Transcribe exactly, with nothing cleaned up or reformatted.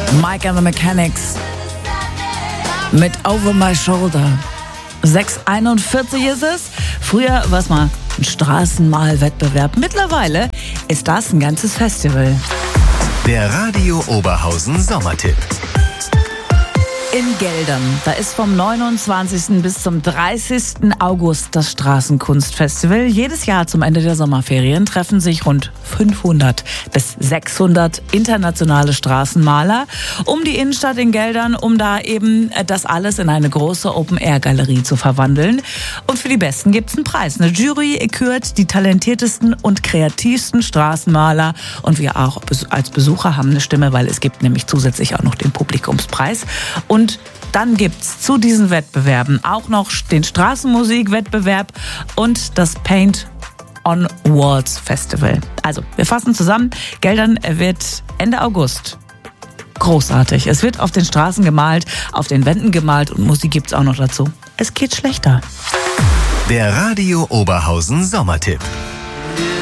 Mike and the Mechanics mit Over My Shoulder. sechs Uhr einundvierzig ist es. Früher war es mal ein Straßenmalwettbewerb. Mittlerweile ist das ein ganzes Festival. Der Radio Oberhausen Sommertipp. In Geldern. Da ist vom neunundzwanzigsten bis zum dreißigsten August das Straßenkunstfestival. Jedes Jahr zum Ende der Sommerferien treffen sich rund fünfhundert bis sechshundert internationale Straßenmaler um die Innenstadt in Geldern, um da eben das alles in eine große Open-Air-Galerie zu verwandeln. Und für die Besten gibt's einen Preis. Eine Jury kürt die talentiertesten und kreativsten Straßenmaler. Und wir auch als Besucher haben eine Stimme, weil es gibt nämlich zusätzlich auch noch den Publikumspreis. Und Und dann gibt's zu diesen Wettbewerben auch noch den Straßenmusikwettbewerb und das Paint on Walls Festival. Also, wir fassen zusammen. Geldern wird Ende August großartig. Es wird auf den Straßen gemalt, auf den Wänden gemalt und Musik gibt's auch noch dazu. Es geht schlechter. Der Radio Oberhausen Sommertipp.